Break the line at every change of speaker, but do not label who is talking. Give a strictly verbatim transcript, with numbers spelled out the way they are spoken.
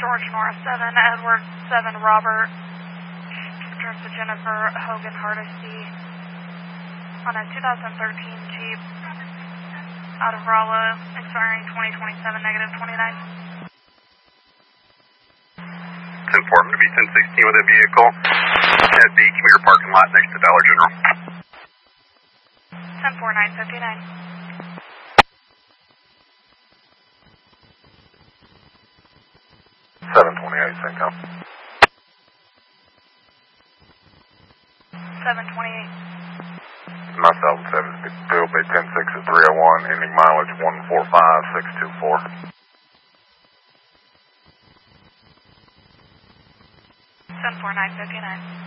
George Norris seven, Edward seven, Robert, returns to Jennifer Hogan Hardesty on a two thousand thirteen Jeep out of Rolla, expiring twenty twenty-seven, negative twenty-nine.
ten four, I'm going to be ten sixteen with a vehicle at the commuter parking lot next to Dollar General.
ten four, nine fifty-nine.
seven twenty-eight, Cinco.
seven twenty-eight.
Myself, seven, Bill Bay ten six at three oh one, ending mileage one four five six two four.
ten four, nine fifty-nine.